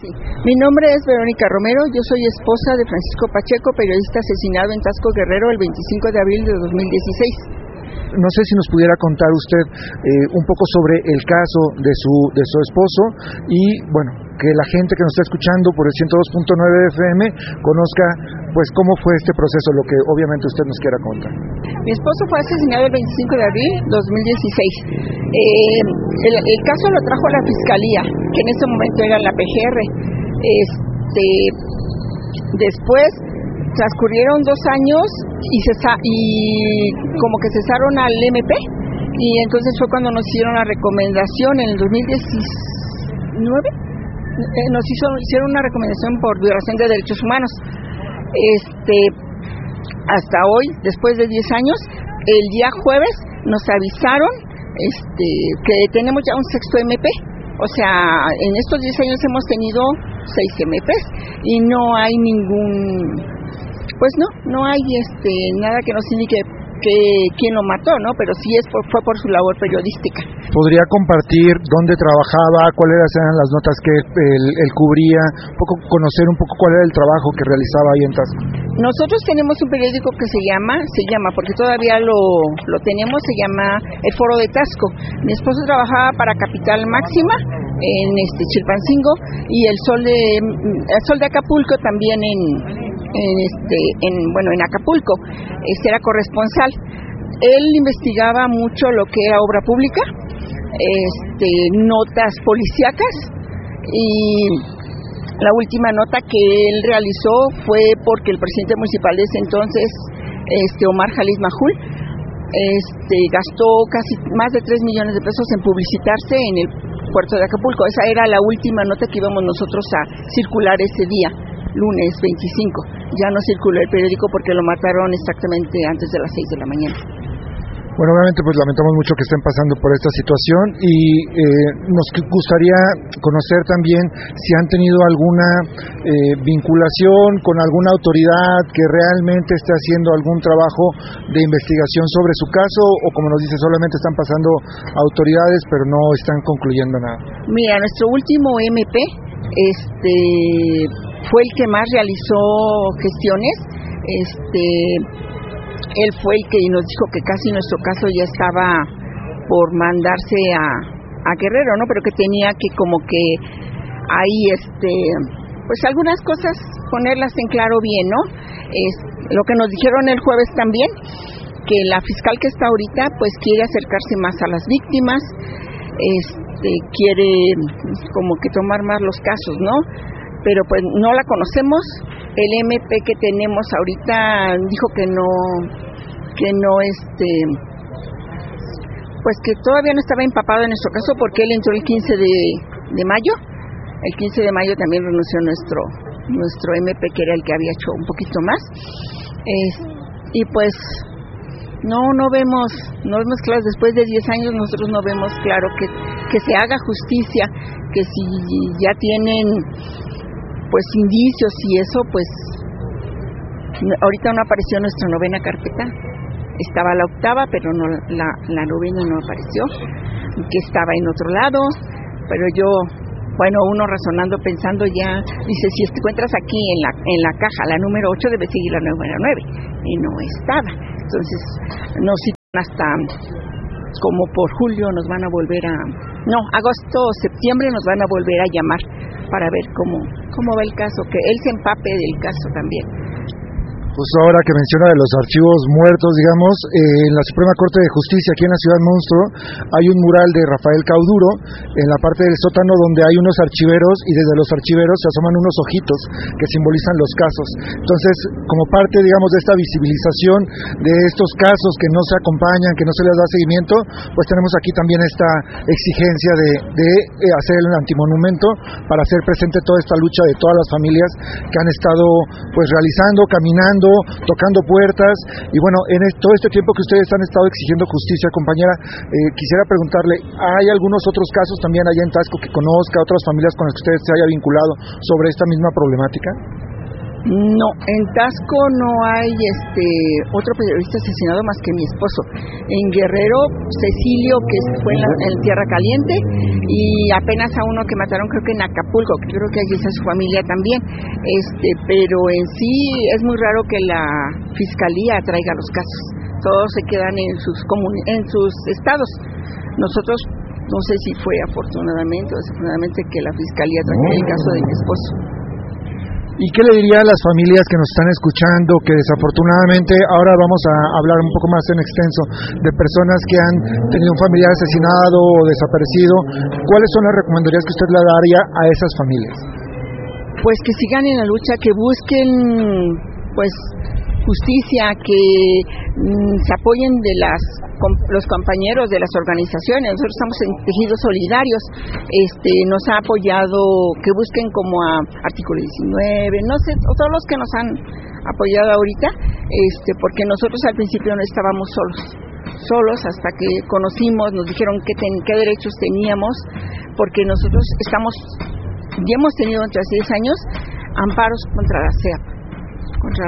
Sí. Mi nombre es Verónica Romero, yo soy esposa de Francisco Pacheco, periodista asesinado en Taxco Guerrero el 25 de abril de 2016. No sé si nos pudiera contar usted un poco sobre el caso de su esposo y, bueno, que la gente que nos está escuchando por el 102.9 FM conozca, pues, cómo fue este proceso, lo que obviamente usted nos quiera contar. Mi esposo fue asesinado el 25 de abril de 2016. El caso lo trajo la Fiscalía, que en ese momento era la PGR. Después transcurrieron 2 años y como que cesaron al MP, y entonces fue cuando nos hicieron la recomendación en el 2019. Nos hicieron una recomendación por violación de derechos humanos. Hasta hoy, después de 10 años, el día jueves nos avisaron que tenemos ya un 6º MP. O sea, en estos 10 años hemos tenido 6 MPs y no hay no hay nada que nos indique quién lo mató, ¿no? Pero sí fue por su labor periodística. ¿Podría compartir dónde trabajaba, cuáles eran las notas que él cubría, conocer un poco cuál era el trabajo que realizaba ahí en Taxco? Nosotros tenemos un periódico que se llama, porque todavía lo tenemos, se llama El Foro de Taxco. Mi esposo trabajaba para Capital Máxima en Chilpancingo y el Sol de Acapulco también en Acapulco. Era corresponsal. Él investigaba mucho lo que era obra pública, notas policíacas, y la última nota que él realizó fue porque el presidente municipal de ese entonces, Omar Jalil Majul, gastó casi más de 3 millones de pesos en publicitarse en el puerto de Acapulco. Esa era la última nota que íbamos nosotros a circular ese día, lunes 25. Ya no circuló el periódico porque lo mataron exactamente antes de las 6 de la mañana. Bueno, obviamente pues lamentamos mucho que estén pasando por esta situación y nos gustaría conocer también si han tenido alguna vinculación con alguna autoridad que realmente esté haciendo algún trabajo de investigación sobre su caso, o como nos dice, solamente están pasando autoridades pero no están concluyendo nada. Mira, nuestro último MP fue el que más realizó gestiones. Él fue el que nos dijo que casi nuestro caso ya estaba por mandarse a Guerrero, ¿no? Pero que tenía que como que ahí, pues algunas cosas ponerlas en claro bien, ¿no? Lo que nos dijeron el jueves también, que la fiscal que está ahorita, pues quiere acercarse más a las víctimas, quiere como que tomar más los casos, ¿no? Pero pues no la conocemos. El MP que tenemos ahorita dijo que no, pues que todavía no estaba empapado en nuestro caso, porque él entró el 15 de mayo. El 15 de mayo también renunció nuestro MP, que era el que había hecho un poquito más. Y pues no vemos claro, después de 10 años nosotros no vemos claro que se haga justicia, que si ya tienen pues indicios y eso, pues ahorita no apareció nuestra 9ª carpeta. Estaba la 8ª, pero no, la 9ª no apareció, que estaba en otro lado. Pero uno razonando, pensando, ya dice, si encuentras aquí en la caja la número 8, debe seguir la número 9, y no estaba. Entonces nos citan hasta como por julio, nos van a volver agosto o septiembre nos van a volver a llamar para ver cómo va el caso, que él se empape del caso también. Pues ahora que menciona de los archivos muertos, digamos, en la Suprema Corte de Justicia, aquí en la Ciudad Monstruo, hay un mural de Rafael Cauduro en la parte del sótano donde hay unos archiveros, y desde los archiveros se asoman unos ojitos que simbolizan los casos. Entonces, como parte, digamos, de esta visibilización de estos casos que no se acompañan, que no se les da seguimiento, pues tenemos aquí también esta exigencia de hacer el antimonumento para hacer presente toda esta lucha de todas las familias que han estado pues realizando, caminando, tocando puertas. Y bueno, en todo este tiempo que ustedes han estado exigiendo justicia, compañera, quisiera preguntarle, ¿hay algunos otros casos también allá en Taxco que conozca, otras familias con las que usted se haya vinculado sobre esta misma problemática? No, en Taxco no hay otro periodista asesinado más que mi esposo. En Guerrero, Cecilio, que fue en Tierra Caliente, y apenas a uno que mataron creo que en Acapulco, que creo que allí está su familia también. Pero en sí es muy raro que la fiscalía traiga los casos. Todos se quedan en sus estados. Nosotros, no sé si fue afortunadamente o desafortunadamente, que la fiscalía trajo el caso de mi esposo. ¿Y qué le diría a las familias que nos están escuchando, que desafortunadamente ahora vamos a hablar un poco más en extenso de personas que han tenido un familiar asesinado o desaparecido? ¿Cuáles son las recomendaciones que usted le daría a esas familias? Pues que sigan en la lucha, que busquen pues justicia, que se apoyen de los compañeros de las organizaciones. Nosotros estamos en tejidos solidarios, nos ha apoyado, que busquen como a Artículo 19, no sé, todos los que nos han apoyado ahorita, porque nosotros al principio no estábamos solos hasta que nos dijeron qué derechos teníamos, porque nosotros ya hemos tenido entre 10 años amparos contra la CEAP, contra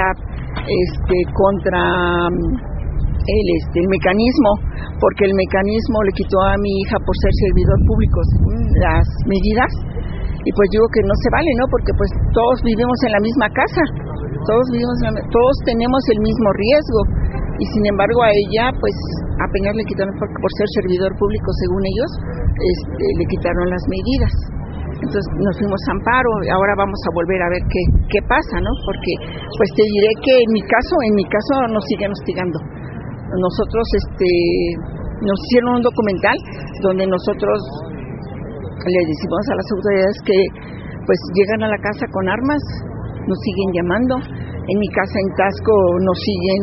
el mecanismo, porque el mecanismo le quitó a mi hija por ser servidor público las medidas, y pues digo que no se vale, ¿no? Porque pues todos vivimos en la misma casa, todos tenemos el mismo riesgo, y sin embargo a ella pues apenas le quitaron por ser servidor público, según ellos, le quitaron las medidas. Entonces nos fuimos a amparo, y ahora vamos a volver a ver qué pasa, ¿no? Porque pues te diré que en mi caso nos siguen hostigando. Nosotros nos hicieron un documental donde nosotros le decimos a las autoridades que pues llegan a la casa con armas, nos siguen llamando. En mi casa en Taxco nos siguen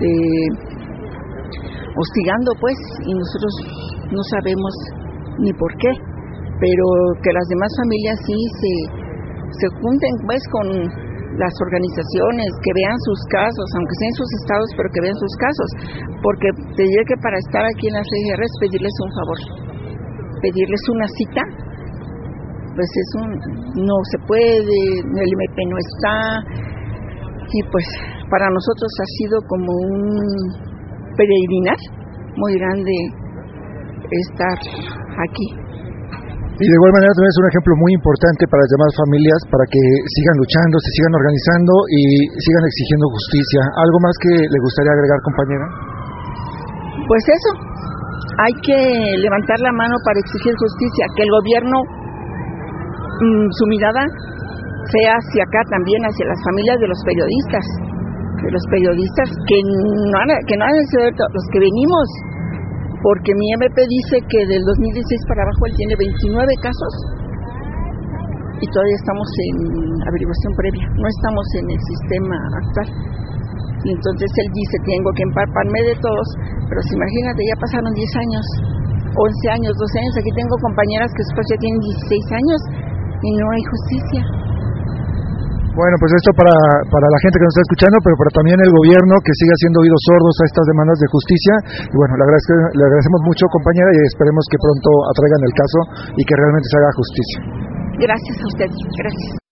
hostigando, pues, y nosotros no sabemos ni por qué, pero que las demás familias sí se junten pues con las organizaciones, que vean sus casos, aunque sean en sus estados, pero que vean sus casos, porque te diré que para estar aquí en las CGR es pedirles un favor, pedirles una cita, pues no se puede, el MP no está, y pues para nosotros ha sido como un peregrinar muy grande estar aquí. Y de igual manera también es un ejemplo muy importante para las demás familias, para que sigan luchando, se sigan organizando y sigan exigiendo justicia. ¿Algo más que le gustaría agregar, compañera? Pues eso, hay que levantar la mano para exigir justicia, que el gobierno, su mirada sea hacia acá también, hacia las familias de los periodistas que no han sido los que venimos. Porque mi MP dice que del 2016 para abajo él tiene 29 casos y todavía estamos en averiguación previa, no estamos en el sistema actual. Y entonces él dice, tengo que empaparme de todos, pero si imagínate, ya pasaron 10 años, 11 años, 12 años, aquí tengo compañeras que después ya tienen 16 años y no hay justicia. Bueno, pues esto para la gente que nos está escuchando, pero para también el gobierno, que siga haciendo oídos sordos a estas demandas de justicia. Y bueno, le agradecemos mucho, compañera, y esperemos que pronto atraigan el caso y que realmente se haga justicia. Gracias a usted, gracias.